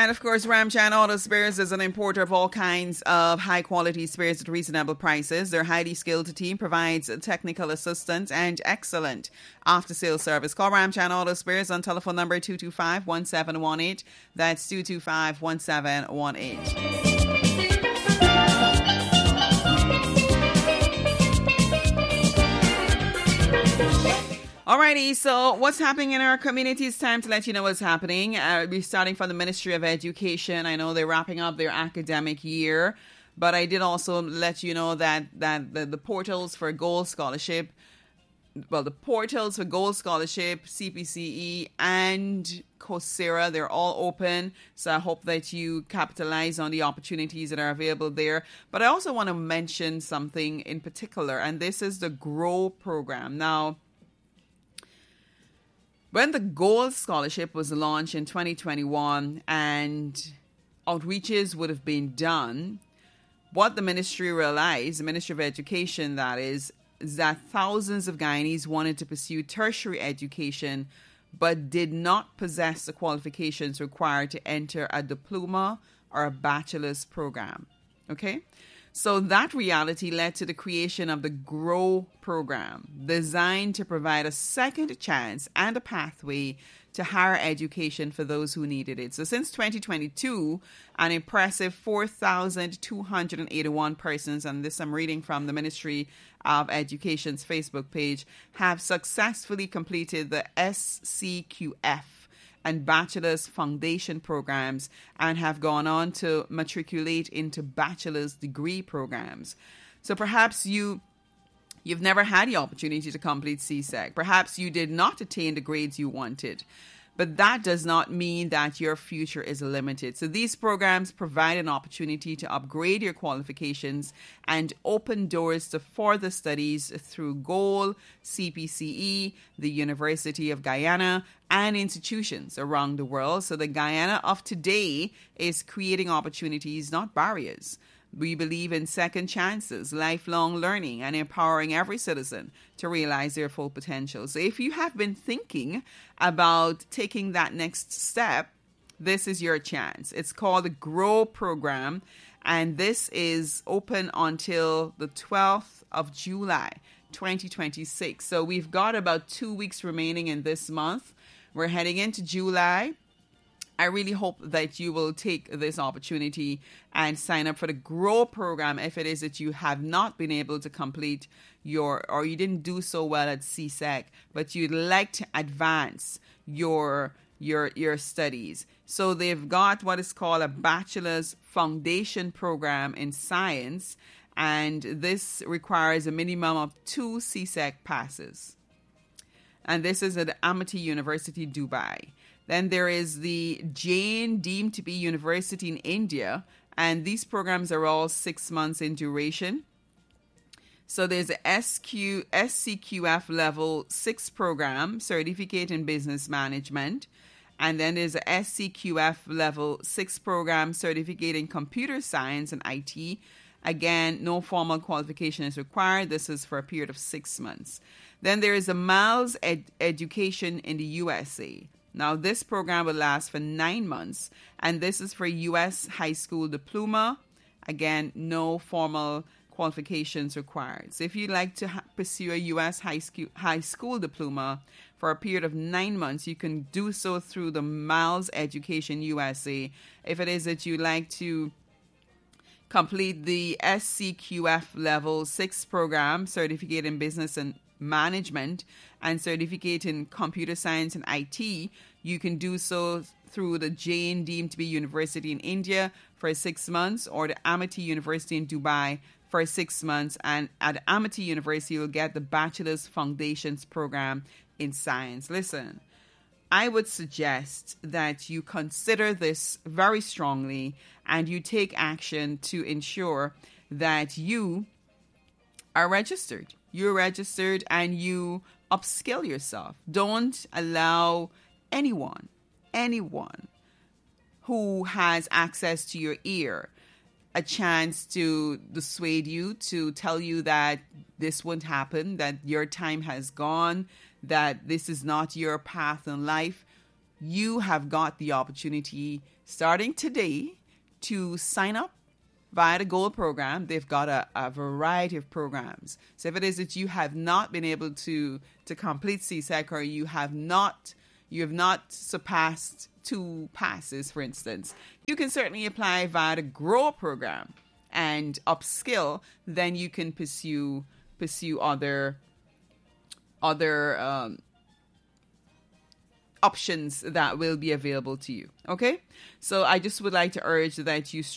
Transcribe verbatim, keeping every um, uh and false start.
And of course, Ramchan Auto Spares is an importer of all kinds of high quality spares at reasonable prices. Their highly skilled team provides technical assistance and excellent after sales service. Call Ramchan Auto Spares on telephone number two two five, one seven one eight. That's two two five, one seven one eight. Alrighty, so what's happening in our community? It's time to let you know what's happening. Uh, we're starting from the Ministry of Education. I know they're wrapping up their academic year, but I did also let you know that, that the, the portals for Gold Scholarship, well, the portals for Gold Scholarship, C P C E, and Coursera, they're all open. So I hope that you capitalize on the opportunities that are available there. But I also want to mention something in particular, and this is the GROW program. Now, when the Gold Scholarship was launched in twenty twenty-one and outreaches would have been done, what the ministry realized, the Ministry of Education that is, is that thousands of Guyanese wanted to pursue tertiary education but did not possess the qualifications required to enter a diploma or a bachelor's program. Okay? So that reality led to the creation of the GROW program, designed to provide a second chance and a pathway to higher education for those who needed it. So since twenty twenty-two, an impressive four thousand two hundred eighty-one persons, and this I'm reading from the Ministry of Education's Facebook page, have successfully completed the S C Q F and bachelor's foundation programs and have gone on to matriculate into bachelor's degree programs. So perhaps you you've never had the opportunity to complete C S E C. Perhaps you did not attain the grades you wanted. But that does not mean that your future is limited. So these programs provide an opportunity to upgrade your qualifications and open doors to further studies through GOAL, C P C E, the University of Guyana, and institutions around the world. So the Guyana of today is creating opportunities, not barriers. We believe in second chances, lifelong learning, and empowering every citizen to realize their full potential. So if you have been thinking about taking that next step, this is your chance. It's called the GROW program, and this is open until the twelfth of July, twenty twenty-six. So we've got about two weeks remaining in this month. We're heading into July. I really hope that you will take this opportunity and sign up for the GROW program if it is that you have not been able to complete your, or you didn't do so well at C S E C, but you'd like to advance your your your studies. So they've got what is called a bachelor's foundation program in science, and this requires a minimum of two C S E C passes. And this is at Amity University, Dubai. Then there is the Jain deemed to be university in India, and these programs are all six months in duration. So there's a S Q, S C Q F level six program, Certificate in Business Management. And then there's a S C Q F level six program, Certificate in Computer Science and I T. Again, no formal qualification is required. This is for a period of six months. Then there is a Miles Ed- Education in the U S A. Now, this program will last for nine months, and this is for U S high school diploma. Again, no formal qualifications required. So if you'd like to ha- pursue a U S high school, high school diploma for a period of nine months, you can do so through the Miles Education U S A. If it is that you'd like to complete the S C Q F Level six program, Certificate in Business and Management, and Certificate in Computer Science and I T, you can do so through the Jain deemed to be University in India for six months or the Amity University in Dubai for six months. And at Amity University, you'll get the Bachelor's Foundations program in Science. Listen, I would suggest that you consider this very strongly and you take action to ensure that you are registered. You're registered and you upskill yourself. Don't allow anyone, anyone who has access to your ear a chance to dissuade you, to tell you that this won't happen, that your time has gone, that this is not your path in life. you have got the opportunity starting today to sign up via the Gold program. They've got a, a variety of programs. So if it is that you have not been able to to complete C S E C, or you have not you have not surpassed two passes, for instance, you can certainly apply via the Grow program and upskill. Then you can pursue pursue other other um, options that will be available to you. Okay, so I just would like to urge that you